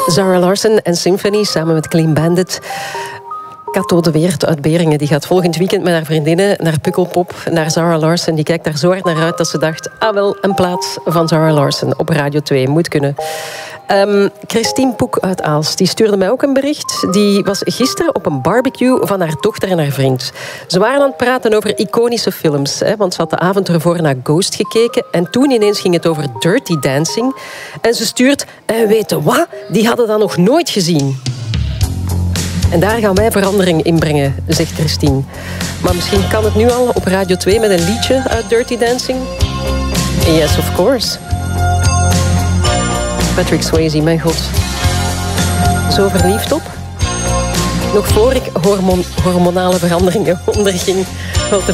Zara Larsson en Symphony samen met Clean Bandit. Cato de Weert uit Beringen die gaat volgend weekend met haar vriendinnen naar Pukkelpop, naar Zara Larsson. Die kijkt daar zo hard naar uit dat ze dacht, wel, een plaats van Zara Larsson op Radio 2 moet kunnen. Christine Poek uit Aalst, die stuurde mij ook een bericht. Die was gisteren op een barbecue van haar dochter en haar vriend. Ze waren aan het praten over iconische films, want ze had de avond ervoor naar Ghost gekeken en toen ineens ging het over Dirty Dancing. En ze stuurt, weet je wat, die hadden dat nog nooit gezien. En daar gaan wij verandering in brengen, zegt Christine. Maar misschien kan het nu al op Radio 2 met een liedje uit Dirty Dancing? Yes, of course. Patrick Swayze, mijn god. Zo verliefd op. Nog voor ik hormonale veranderingen onderging.